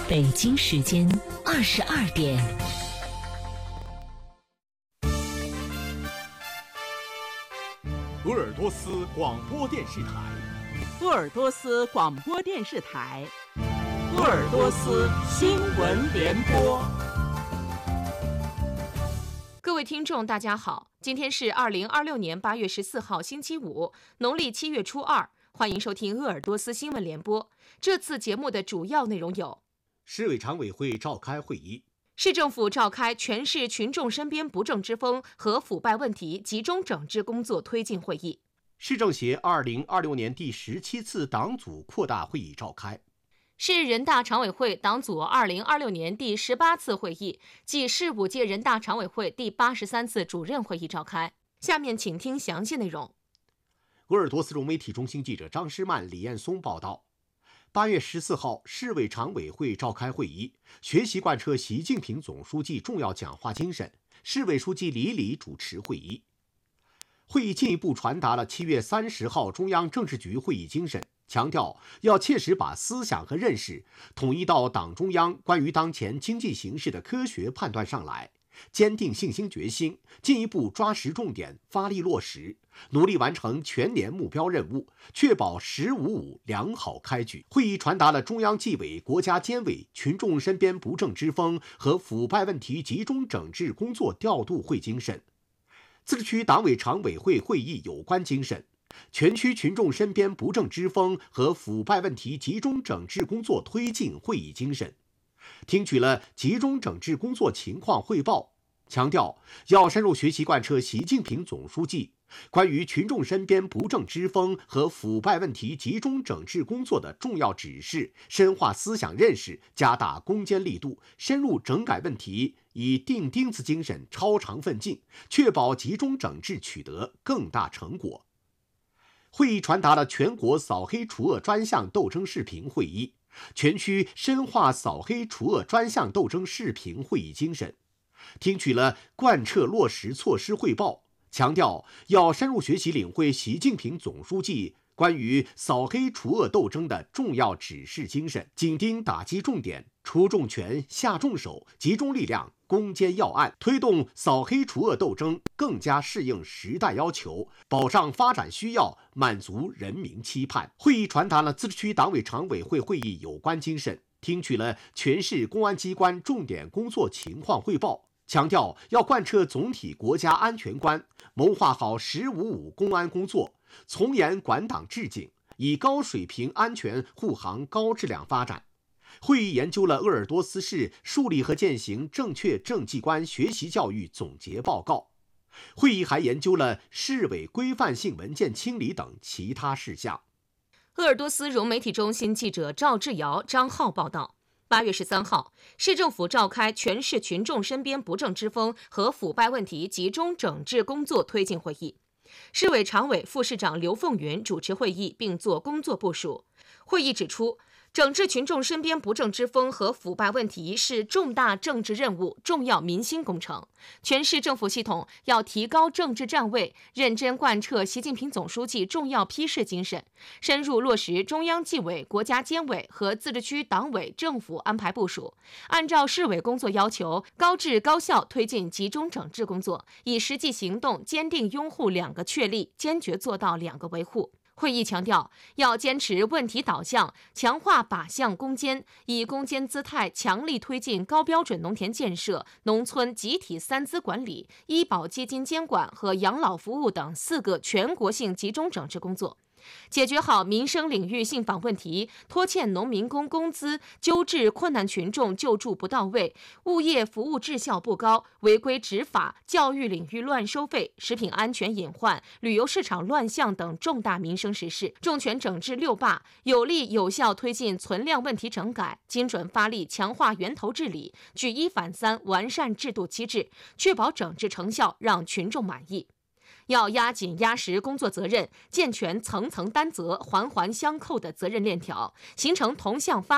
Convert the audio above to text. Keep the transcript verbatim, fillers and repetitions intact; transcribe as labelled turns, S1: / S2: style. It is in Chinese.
S1: 北京时间二十二点。
S2: 鄂尔多斯广播电视台，
S3: 鄂尔多斯广播电视台，鄂尔多斯新闻联播。
S4: 各位听众，大家好，今天是二零二六年八月十四号，星期五，农历七月初二，欢迎收听鄂尔多斯新闻联播。这次节目的主要内容有：
S2: 市委常委会召开会议。
S4: 市政府召开全市群众身边不正之风和腐败问题集中整治工作推进会议。
S2: 市政协二零二六年第十七次党组扩大会议召开。
S4: 市人大常委会党组二零二六年第十八次会议暨市五届人大常委会第八十三次主任会议召开。下面请听详细内容。
S2: 鄂尔多斯融媒体中心记者张诗曼、李彦松报道。八月十四号，市委常委会召开会议，学习贯彻习近平总书记重要讲话精神。市委书记李礼主持会议。会议进一步传达了七月三十号中央政治局会议精神，强调要切实把思想和认识统一到党中央关于当前经济形势的科学判断上来，坚定信心决心，进一步抓实重点，发力落实，努力完成全年目标任务，确保“十五五”良好开局。会议传达了中央纪委、国家监委群众身边不正之风和腐败问题集中整治工作调度会精神，自治区党委常委会会议有关精神，全区群众身边不正之风和腐败问题集中整治工作推进会议精神，听取了集中整治工作情况汇报，强调要深入学习贯彻习近平总书记关于群众身边不正之风和腐败问题集中整治工作的重要指示，深化思想认识，加大攻坚力度，深入整改问题，以钉钉子精神超常奋进，确保集中整治取得更大成果。会议传达了全国扫黑除恶专项斗争视频会议，全区深化扫黑除恶专项斗争视频会议精神，听取了贯彻落实措施汇报，强调要深入学习领会习近平总书记关于扫黑除恶斗争的重要指示精神，紧盯打击重点，出重拳，下重手，集中力量，攻坚要案，推动扫黑除恶斗争更加适应时代要求，保障发展需要，满足人民期盼。会议传达了自治区党委常委会会议有关精神，听取了全市公安机关重点工作情况汇报，强调要贯彻总体国家安全观，谋划好“十五五”公安工作，从严管党治警，以高水平安全护航高质量发展。会议研究了鄂尔多斯市树立和践行正确政绩观学习教育总结报告。会议还研究了市委规范性文件清理等其他事项。
S4: 鄂尔多斯融媒体中心记者赵志尧、张浩报道。八月十三号，市政府召开全市群众身边不正之风和腐败问题集中整治工作推进会议。市委常委、副市长刘凤云主持会议并作工作部署。会议指出，整治群众身边不正之风和腐败问题是重大政治任务、重要民心工程。全市政府系统要提高政治站位，认真贯彻习近平总书记重要批示精神，深入落实中央纪委、国家监委和自治区党委政府安排部署，按照市委工作要求，高质高效推进集中整治工作，以实际行动坚定拥护两个确立，坚决做到两个维护。会议强调，要坚持问题导向，强化靶向攻坚，以攻坚姿态强力推进高标准农田建设、农村集体三资管理、医保基金监管和养老服务等四个全国性集中整治工作。解决好民生领域信访问题，拖欠农民工工资、纠治困难群众救助不到位、物业服务质效不高、违规执法、教育领域乱收费、食品安全隐患、旅游市场乱象等重大民生实事，重拳整治六罢，有力有效推进存量问题整改，精准发力强化源头治理，举一反三完善制度机制，确保整治成效让群众满意。要压紧压实工作责任，健全层层担责、环环相扣的责任链条，形成同向发